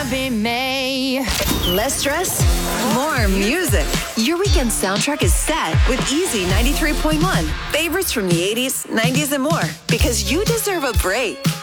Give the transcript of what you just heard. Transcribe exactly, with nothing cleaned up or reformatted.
Be May. Less stress, more music. Your weekend soundtrack is set with Easy ninety-three point one. Favorites from the eighties, nineties, and more. Because you deserve a break.